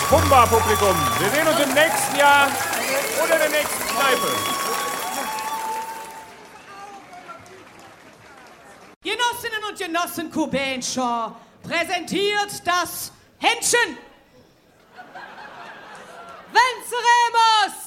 Humba-Publikum. Wir sehen uns im nächsten Jahr oder in der nächsten Kneipe. Genossinnen und Genossen Kubenscher präsentiert das Händchen. Venceremos!